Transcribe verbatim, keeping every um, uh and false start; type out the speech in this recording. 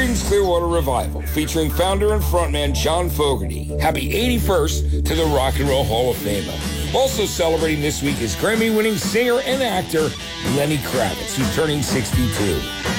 Creedence Clearwater Revival, featuring founder and frontman John Fogerty. Happy eighty-first to the Rock and Roll Hall of Famer. Also celebrating this week is Grammy-winning singer and actor Lenny Kravitz, who's turning sixty-two.